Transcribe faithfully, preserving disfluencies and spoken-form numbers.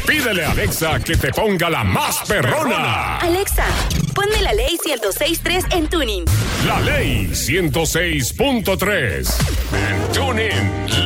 Pídele a Alexa que te ponga la más perrona. Alexa, ponme la ley ciento seis punto tres en Tuning. La ley ciento seis punto tres en Tuning.